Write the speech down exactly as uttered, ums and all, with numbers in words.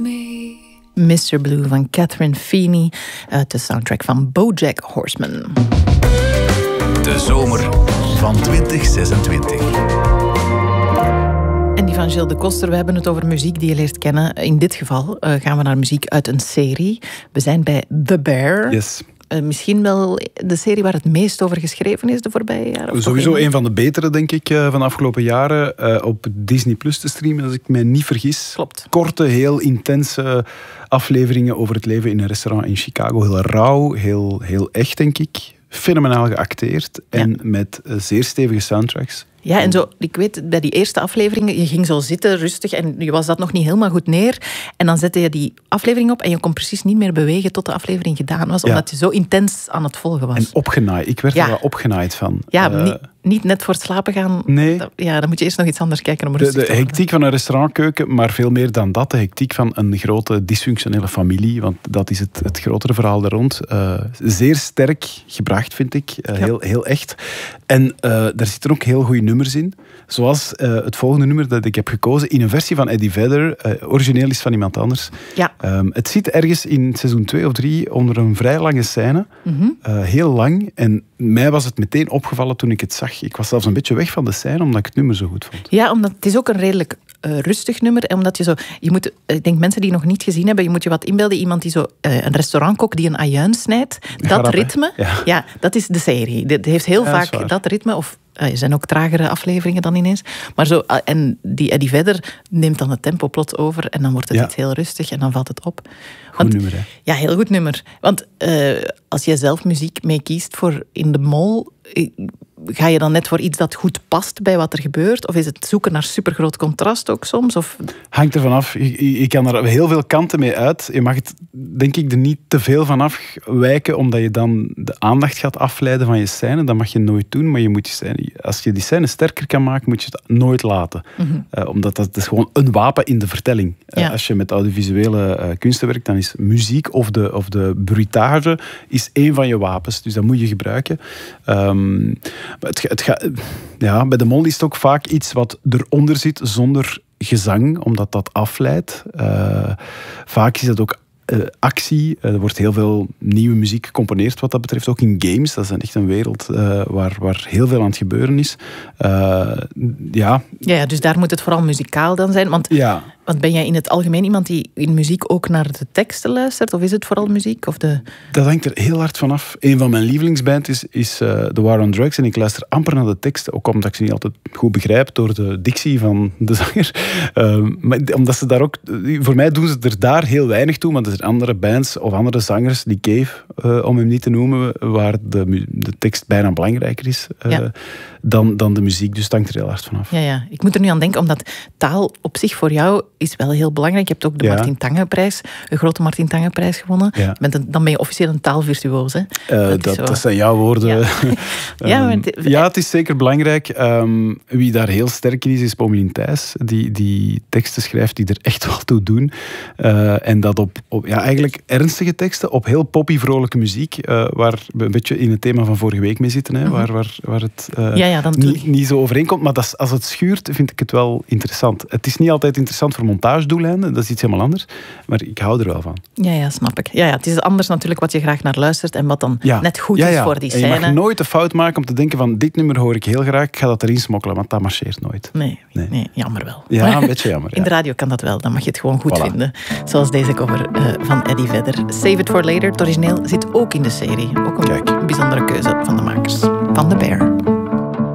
me. mister Blue van Catherine Feeney uit de soundtrack van BoJack Horseman. De zomer van twintig zesentwintig. En die van Gilles de Koster, we hebben het over muziek die je leert kennen. In dit geval uh, gaan we naar muziek uit een serie. We zijn bij The Bear. Yes. Uh, misschien wel de serie waar het meest over geschreven is de voorbije jaren? Sowieso een van de betere, denk ik, van de afgelopen jaren. Uh, op Disney Plus te streamen, als ik mij niet vergis. Klopt. Korte, heel intense afleveringen over het leven in een restaurant in Chicago. Heel rauw, heel, heel echt, denk ik. Fenomenaal geacteerd en ja. met uh, zeer stevige soundtracks. Ja, en zo, ik weet, bij die eerste afleveringen, je ging zo zitten, rustig, en je was dat nog niet helemaal goed neer. En dan zette je die aflevering op en je kon precies niet meer bewegen tot de aflevering gedaan was, omdat ja. je zo intens aan het volgen was. En opgenaaid. Ik werd ja. er wel opgenaaid van. Ja, uh, niet, niet net voor het slapen gaan. Nee. Dat, ja, dan moet je eerst nog iets anders kijken om de, rustig de te worden. hectiek van een restaurantkeuken, maar veel meer dan dat. De hectiek van een grote dysfunctionele familie, want dat is het, het grotere verhaal daar rond. Uh, zeer sterk gebracht, vind ik. Uh, ja. heel, heel echt. En uh, daar zitten ook heel goede nummers in. Zoals uh, het volgende nummer dat ik heb gekozen in een versie van Eddie Vedder. Uh, origineel is van iemand anders. Ja. Um, het zit ergens in seizoen twee of drie onder een vrij lange scène. Mm-hmm. Uh, heel lang. En mij was het meteen opgevallen toen ik het zag. Ik was zelfs een beetje weg van de scène, omdat ik het nummer zo goed vond. Ja, omdat het is ook een redelijk uh, rustig nummer. En omdat je zo... Je moet, ik denk mensen die nog niet gezien hebben, je moet je wat inbeelden. Iemand die zo... Uh, een restaurantkok die een ajuin snijdt. Dat Grap, ritme, ja. ja, dat is de serie. Dat heeft heel ja, vaak dat ritme. Of er zijn ook tragere afleveringen dan ineens. Maar zo, en die Eddie Vedder neemt dan het tempo plots over en dan wordt het ja. iets heel rustig en dan valt het op. Goed Want, nummer, hè? Ja, heel goed nummer. Want uh, als je zelf muziek mee kiest voor In de Mol, ga je dan net voor iets dat goed past bij wat er gebeurt? Of is het zoeken naar supergroot contrast ook soms? Of... Hangt ervan af. Je, je kan er heel veel kanten mee uit. Je mag het, denk ik, er niet te veel van afwijken, omdat je dan de aandacht gaat afleiden van je scène. Dat mag je nooit doen, maar je moet je scène, als je die scène sterker kan maken, moet je het nooit laten. Mm-hmm. Uh, omdat dat is gewoon een wapen in de vertelling. Ja. Uh, als je met audiovisuele uh, kunsten werkt, dan is muziek of de, of de bruitage is één van je wapens. Dus dat moet je gebruiken. Um, Het, het ga, ja, bij de mol is het ook vaak iets wat eronder zit zonder gezang, omdat dat afleidt. Uh, vaak is dat ook uh, actie. Uh, er wordt heel veel nieuwe muziek gecomponeerd wat dat betreft. Ook in games. Dat is echt een wereld uh, waar, waar heel veel aan het gebeuren is. Uh, ja. Ja, ja, dus daar moet het vooral muzikaal dan zijn. Want, ja. want ben jij in het algemeen iemand die in muziek ook naar de teksten luistert? Of is het vooral muziek? Of de... Dat hangt er heel hard van af. Een van mijn lievelingsbands is, is uh, The War on Drugs. En ik luister amper naar de teksten. Ook omdat ik ze niet altijd goed begrijp door de dictie van de zanger. Uh, maar omdat ze daar ook... Voor mij doen ze er daar heel weinig toe. Want er zijn andere bands of andere zangers, die Cave, uh, om hem niet te noemen, waar de, de tekst bijna belangrijker is uh, ja. dan, dan de muziek. Dus het hangt er heel hard van af. Ja, ja. Ik moet er nu aan denken, omdat taal op zich voor jou is wel heel belangrijk. Je hebt ook de ja. Martin Tangenprijs, de grote Martin Tangenprijs gewonnen. Ja. Een, dan ben je officieel een taalvirtuoos. Hè? Uh, dat, dat, dat zijn jouw woorden. Ja, ja, maar het, ja, het is zeker belangrijk. Um, wie daar heel sterk in is, is Pommelien Thijs. Die, die teksten schrijft die er echt wel toe doen. Uh, en dat op, op ja, eigenlijk ernstige teksten, op heel poppy, vrolijke muziek, uh, waar we een beetje in het thema van vorige week mee zitten, hè, mm-hmm. waar, waar, waar het uh, ja, ja, niet, niet zo overeenkomt. Maar dat is, als het schuurt, vind ik het wel interessant. Het is niet altijd interessant voor montagedoeleinden, dat is iets helemaal anders. Maar ik hou er wel van. Ja, ja, snap ik. Ja, ja, het is anders natuurlijk wat je graag naar luistert en wat dan ja. net goed ja, ja. is voor die scène. En je mag nooit de fout maken om te denken van dit nummer hoor ik heel graag, ik ga dat erin smokkelen, want dat marcheert nooit. Nee, nee. nee jammer wel. Ja, een beetje jammer. In de ja. radio kan dat wel, dan mag je het gewoon goed voilà. vinden. Zoals deze cover uh, van Eddie Vedder. Save It For Later, het origineel, zit ook in de serie. Ook een Kijk. bijzondere keuze van de makers van The Bear.